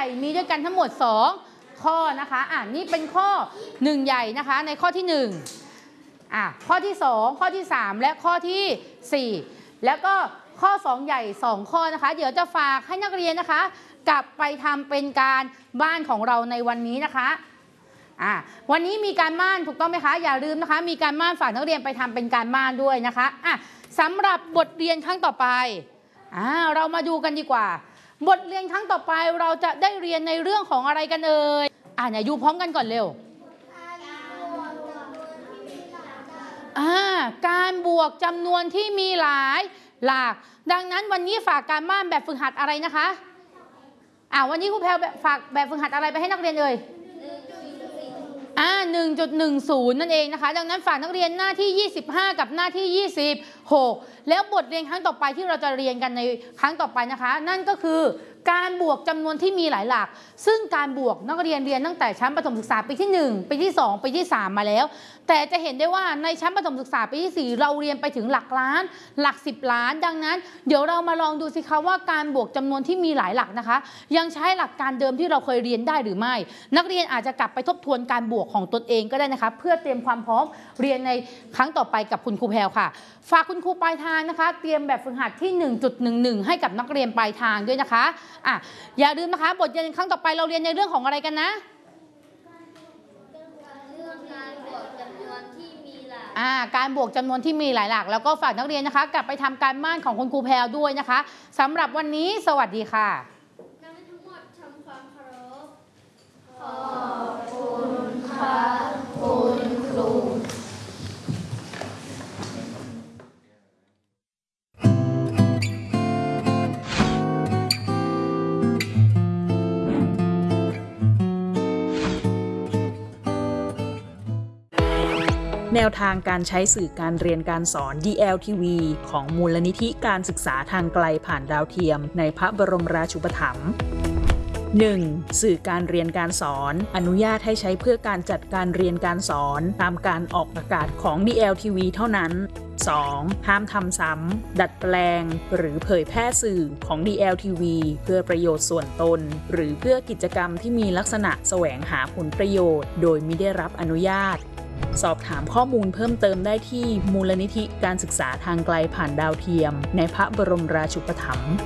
ญ่มีด้วยกันทั้งหมด2ข้อนะคะนี่เป็นข้อ1ใหญ่นะคะในข้อที่1ข้อที่2ข้อที่3และข้อที่4แล้วก็ข้อ2ใหญ่2ข้อนะคะเดี๋ยวจะฝากให้นักเรียนนะคะกลับไปทำเป็นการบ้านของเราในวันนี้นะคะวันนี้มีการบ้านถูกต้องไหมคะอย่าลืมนะคะมีการบ้านฝากนักเรียนไปทำเป็นการบ้านด้วยนะคะสำหรับบทเรียนครั้งต่อไปเรามาดูกันดีกว่าบทเรียนครั้งต่อไปเราจะได้เรียนในเรื่องของอะไรกันเอ่ยเนี่ยอยู่พร้อมกันก่อนเร็วการบวกจำนวนที่มีหลายหลักดังนั้นวันนี้ฝากการบ้านแบบฝึกหัดอะไรนะคะวันนี้ครูแพรฝากแบบฝึกหัดอะไรไปให้นักเรียนเอ่ย1.10 นั่นเองนะคะดังนั้นฝากนักเรียนหน้าที่25กับหน้าที่26แล้วบทเรียนครั้งต่อไปที่เราจะเรียนกันในครั้งต่อไปนะคะนั่นก็คือการบวกจำนวนที่มีหลายหลักซึ่งการบวกนักเรียนเรียนตั้งแต่ชั้นประถมศึกษาปีที่1ปีที่2ปีที่3มาแล้วแต่จะเห็นได้ว่าในชั้นประถมศึกษาปีที่4เราเรียนไปถึงหลักล้านหลัก10ล้านดังนั้นเดี๋ยวเรามาลองดูสิคะว่าการบวกจำนวนที่มีหลายหลักนะคะยังใช้หลักการเดิมที่เราเคยเรียนได้หรือไม่นักเรียนอาจจะกลับไปทบทวนการบวกของตนเองก็ได้นะคะเพื่อเตรียมความพร้อมเรียนในครั้งต่อไปกับคุณครูแพรวค่ะฝากคุณครูปลายทางนะคะเตรียมแบบฝึกหัดที่ 1.11 ให้กับนักเรียนปลายทางด้วยนะคะอย่าลืมนะคะบทเรียนครั้งต่อไปเราเรียนในเรื่องของอะไรกันนะเรื่องการบวกจำนวนที่มีหลายการบวกจำนวนที่มีหลายหลักแล้วก็ฝากนักเรียนนะคะกลับไปทำการบ้านของคุณครูแพรวด้วยนะคะสำหรับวันนี้สวัสดีค่ะนักเรียนทั้งหมดทำความเคารพขอบคุณค่ะคุณครูแนวทางการใช้สื่อการเรียนการสอน DLTV ของมูลนิธิการศึกษาทางไกลผ่านดาวเทียมในพระบรมราชูปถัมภ์ 1. สื่อการเรียนการสอนอนุญาตให้ใช้เพื่อการจัดการเรียนการสอนตามการออกอากาศของ DLTV เท่านั้น 2. ห้ามทำซ้ำดัดแปลงหรือเผยแพร่สื่อของ DLTV เพื่อประโยชน์ส่วนตนหรือเพื่อกิจกรรมที่มีลักษณะแสวงหาผลประโยชน์โดยมิได้รับอนุญาตสอบถามข้อมูลเพิ่มเติมได้ที่มูลนิธิการศึกษาทางไกลผ่านดาวเทียมในพระบรมราชูปถัมภ์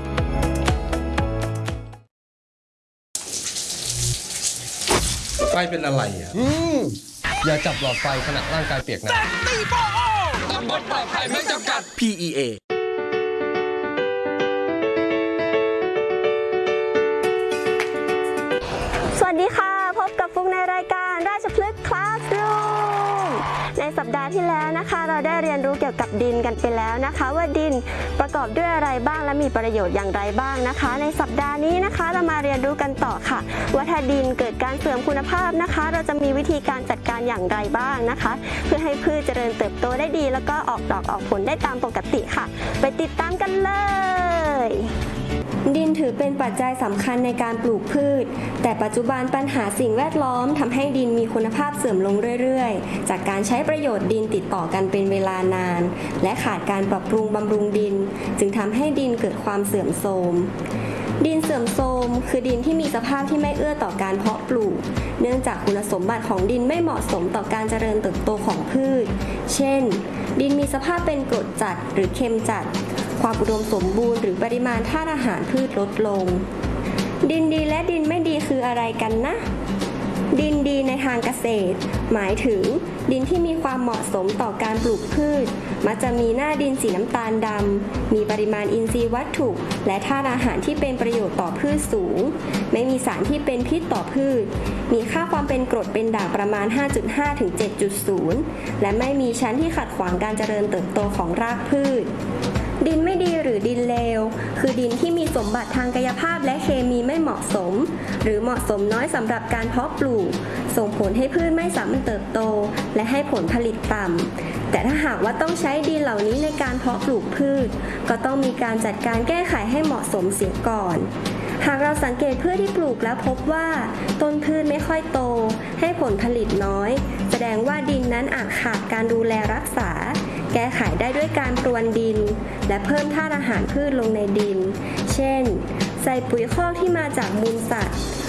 ไฟเป็นอะไรอย่าจับหลอดไฟขณะร่างกายเปียกน้ำตำบลปลอดภัยไม่จำกัด PEA สวัสดีค่ะพบกับฟุกในรายการราชพฤกษ์คลาสรูมในสัปดาห์ที่แล้วนะคะเราได้เรียนรู้เกี่ยวกับดินกันไปแล้วนะคะว่าดินประกอบด้วยอะไรบ้างและมีประโยชน์อย่างไรบ้างนะคะในสัปดาห์นี้นะคะเรามาเรียนรู้กันต่อค่ะว่าถ้าดินเกิดการเสื่อมคุณภาพนะคะเราจะมีวิธีการจัดการอย่างไรบ้างนะคะเพื่อให้พืชเจริญเติบโตได้ดีแล้วก็ออกดอกออกผลได้ตามปกติค่ะไปติดตามกันเลยดินถือเป็นปัจจัยสำคัญในการปลูกพืชแต่ปัจจุบันปัญหาสิ่งแวดล้อมทำให้ดินมีคุณภาพเสื่อมลงเรื่อยๆจากการใช้ประโยชน์ดินติดต่อกันเป็นเวลานานและขาดการปรับปรุงบำรุงดินจึงทำให้ดินเกิดความเสื่อมโทรมดินเสื่อมโทรมคือดินที่มีสภาพที่ไม่เอื้อต่อการเพาะปลูกเนื่องจากคุณสมบัติของดินไม่เหมาะสมต่อการเจริญเติบโตของพืชเช่นดินมีสภาพเป็นกรดจัดหรือเค็มจัดความอุดมสมบูรณ์หรือปริมาณธาตุอาหารพืชลดลงดินดีและดินไม่ดีคืออะไรกันนะดินดีในทางเกษตรหมายถึงดินที่มีความเหมาะสมต่อการปลูกพืชมักจะมีหน้าดินสีน้ำตาลดำมีปริมาณอินทรีย์วัตถุและธาตุอาหารที่เป็นประโยชน์ต่อพืชสูงไม่มีสารที่เป็นพิษต่อพืชมีค่าความเป็นกรดเป็นด่างประมาณ 5.5 ถึง 7.0 และไม่มีชั้นที่ขัดขวางการเจริญเติบโตของรากพืชดินไม่ดีหรือดินเลวคือดินที่มีสมบัติทางกายภาพและเคมีไม่เหมาะสมหรือเหมาะสมน้อยสำหรับการเพาะปลูกส่งผลให้พืชไม่สามารถเติบโตและให้ผลผลิตต่ำแต่ถ้าหากว่าต้องใช้ดินเหล่านี้ในการเพาะปลูกพืชก็ต้องมีการจัดการแก้ไขให้เหมาะสมเสียก่อนหากเราสังเกตพืชที่ปลูกแล้วพบว่าต้นพืชไม่ค่อยโตให้ผลผลิตน้อยแสดงว่าดินนั้นอาจขาดการดูแลรักษาแก้ไขได้ด้วยการพรวนดินและเพิ่มธาตุอาหารพืชลงในดินเช่นใส่ปุ๋ยคอกที่มาจากมูลสัตว์